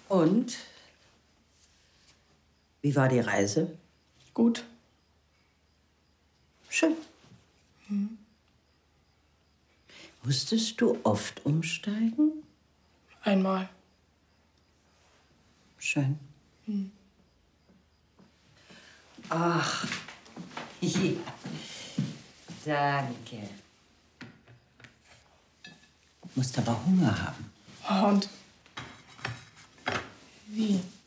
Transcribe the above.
Und? Wie war die Reise? Gut. Schön. Musstest du oft umsteigen? Einmal. Schön. Ach, ja. Danke. Musst aber Hunger haben. Und? Wie?